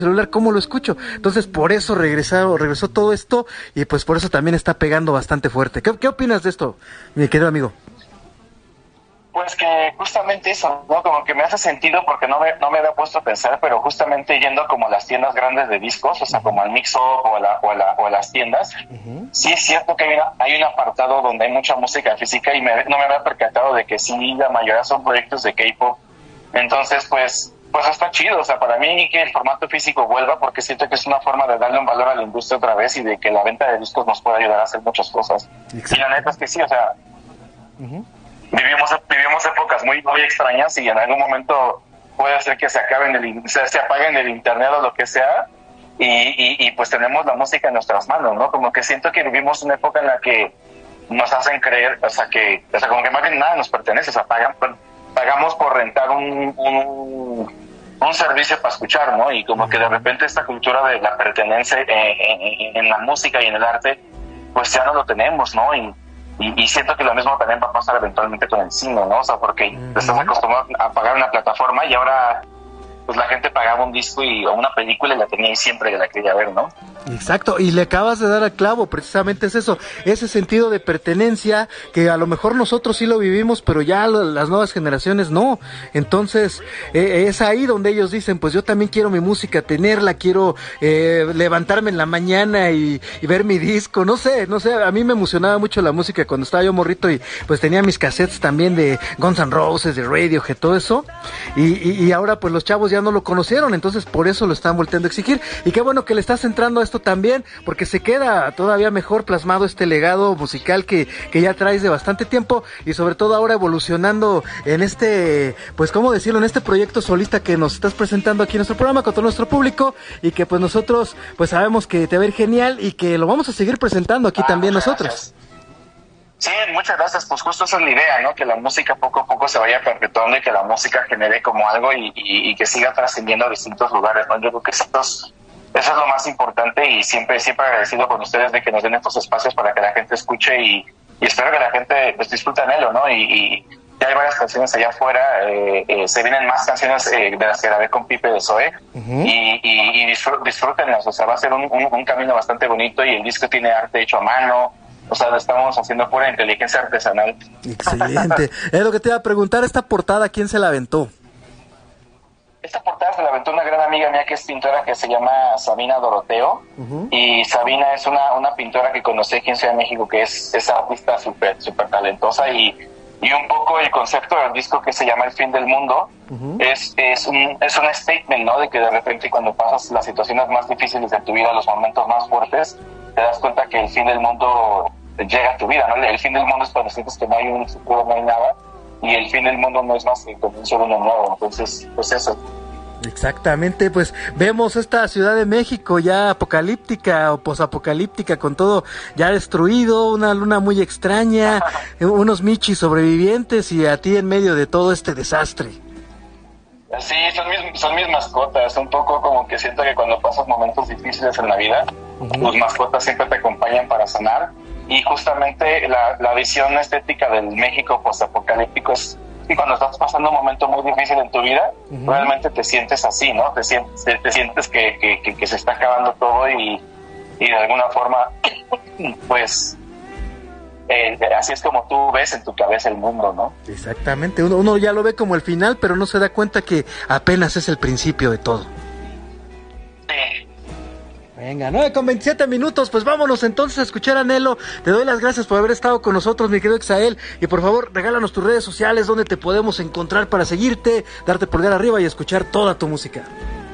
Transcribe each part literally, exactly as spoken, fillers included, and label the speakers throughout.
Speaker 1: celular, ¿cómo lo escucho? Entonces por eso regresó, regresó todo esto y pues por eso también está pegando bastante fuerte. ¿Qué, qué opinas de esto, mi querido amigo?
Speaker 2: Pues que justamente eso, ¿no? Como que me hace sentido porque no me, no me había puesto a pensar, pero justamente yendo como a las tiendas grandes de discos, o sea, como al Mix Up o a, la, o, a la, o a las tiendas, uh-huh. Sí es cierto que hay, una, hay un apartado donde hay mucha música física y me, no me había percatado de que sí, la mayoría son proyectos de K-pop. Entonces, pues, pues está chido, o sea, para mí que el formato físico vuelva, porque siento que es una forma de darle un valor a la industria otra vez y de que la venta de discos nos pueda ayudar a hacer muchas cosas. Exacto. Y la neta es que sí, o sea... Uh-huh. Vivimos, vivimos épocas muy, muy extrañas y en algún momento puede ser que se acaben el, se, se apaguen el internet o lo que sea y, y, y pues tenemos la música en nuestras manos, ¿no? Como que siento que vivimos una época en la que nos hacen creer, o sea, que, o sea, como que más bien nada nos pertenece, o sea, pagan, pagamos por rentar un, un, un servicio para escuchar, ¿no? Y como que de repente esta cultura de la pertenencia en, en, en la música y en el arte, pues ya no lo tenemos, ¿no? Y Y, y siento que lo mismo también va a pasar eventualmente con el cine, ¿no? O sea, porque uh-huh. estás acostumbrado a pagar una plataforma y ahora pues la gente pagaba un disco y, o una película y la tenía ahí siempre y la quería ver, ¿no?
Speaker 1: Exacto, y le acabas de dar al clavo, precisamente es eso, ese sentido de pertenencia que a lo mejor nosotros sí lo vivimos, pero ya las nuevas generaciones no. Entonces eh, es ahí donde ellos dicen, pues yo también quiero mi música, tenerla, quiero eh, levantarme en la mañana y, y ver mi disco, no sé, no sé, a mí me emocionaba mucho la música cuando estaba yo morrito y pues tenía mis cassettes también de Guns N' Roses, de Radiohead, todo eso, y, y, y ahora pues los chavos ya no lo conocieron, entonces por eso lo están volteando a exigir, y qué bueno que le estás entrando a esto también, porque se queda todavía mejor plasmado este legado musical que, que ya traes de bastante tiempo, y sobre todo ahora evolucionando en este, pues cómo decirlo, en este proyecto solista que nos estás presentando aquí en nuestro programa con todo nuestro público, y que pues nosotros pues sabemos que te va a ir genial, y que lo vamos a seguir presentando aquí ah, también nosotros.
Speaker 2: Gracias. Sí, muchas gracias, pues justo esa es la idea, ¿no? Que la música poco a poco se vaya perpetuando y que la música genere como algo y, y, y que siga trascendiendo a distintos lugares, ¿no? Yo creo que eso es, eso es lo más importante y siempre, siempre agradecido con ustedes de que nos den estos espacios para que la gente escuche y, y espero que la gente pues disfrute en ello, ¿no? Y, y ya hay varias canciones allá afuera, eh, eh, se vienen más canciones eh, de las que grabé con Pipe de Zoe uh-huh. y, y, y disfr- disfrútenlas, o sea, va a ser un, un, un camino bastante bonito y el disco tiene arte hecho a mano. O sea, lo estamos haciendo pura inteligencia artesanal.
Speaker 1: Excelente. Es lo que te iba a preguntar, esta portada, ¿quién se la aventó?
Speaker 2: Esta portada se la aventó una gran amiga mía que es pintora que se llama Sabina Doroteo. Uh-huh. Y Sabina es una, una pintora que conocí aquí en Ciudad de México, que es esa artista súper súper talentosa. Y, y un poco el concepto del disco que se llama El Fin del Mundo uh-huh. es, es, un, es un statement, ¿no? De que de repente cuando pasas las situaciones más difíciles de tu vida, los momentos más fuertes, te das cuenta que el fin del mundo llega a tu vida, ¿no? El fin del mundo es cuando sientes que no hay un futuro, no hay nada, y el fin del mundo no es más que el comienzo de uno nuevo, entonces, pues eso.
Speaker 1: Exactamente, pues vemos esta Ciudad de México ya apocalíptica o posapocalíptica, con todo ya destruido, una luna muy extraña, unos michis sobrevivientes y a ti en medio de todo este desastre.
Speaker 2: Sí, son mis, son mis mascotas, un poco como que siento que cuando pasas momentos difíciles en la vida, uh-huh. tus mascotas siempre te acompañan para sanar, y justamente la, la visión estética del México postapocalíptico es que cuando estás pasando un momento muy difícil en tu vida, uh-huh. realmente te sientes así, ¿no? Te sientes, te, te sientes que, que, que, que se está acabando todo y, y de alguna forma, pues... Eh, así es como tú ves en tu cabeza el mundo, ¿no?
Speaker 1: Exactamente, uno, uno ya lo ve como el final, pero no se da cuenta que apenas es el principio de todo.
Speaker 2: Sí.
Speaker 1: Venga, nueve con veintisiete minutos, pues vámonos entonces a escuchar a Nelo. Te doy las gracias por haber estado con nosotros, mi querido Exael, y por favor, regálanos tus redes sociales, donde te podemos encontrar para seguirte, darte pulgar arriba y escuchar toda tu música.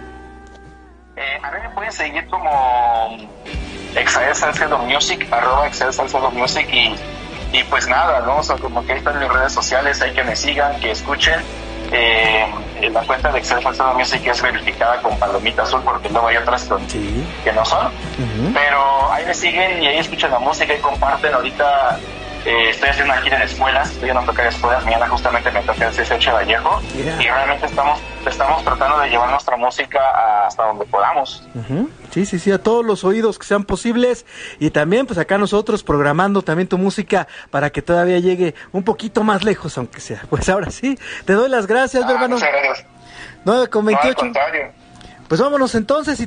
Speaker 2: Eh, a mí me pueden seguir como Exael Salcedo Music, arroba Exael Salcedo Music, y, y pues nada, ¿no? O sea, como que ahí están mis redes sociales, hay que me sigan, que escuchen. Eh, la cuenta de Exael Salcedo Music es verificada con palomita azul, porque luego hay otras con, sí. que no son. Uh-huh. Pero ahí me siguen y ahí escuchan la música y comparten. Ahorita eh, estoy haciendo una gira en escuelas, estoy yendo a tocar escuelas, mañana justamente me toca el C S ocho de Vallejo, yeah. y realmente estamos, estamos tratando de llevar nuestra música hasta donde podamos.
Speaker 1: Uh-huh. Sí, sí, sí, a todos los oídos que sean posibles, y también pues acá nosotros programando también tu música para que todavía llegue un poquito más lejos, aunque sea. Pues ahora sí, te doy las gracias, ah, hermano.
Speaker 2: Muchas gracias.
Speaker 1: nueve con veintiocho.
Speaker 2: No, al contrario.
Speaker 1: Pues vámonos entonces.